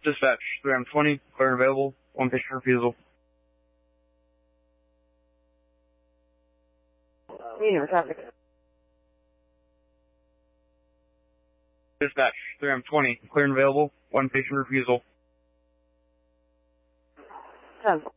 Dispatch 3M20, clear and available, one patient refusal. Traffic. Dispatch 3M20, clear and available, one patient refusal. 10.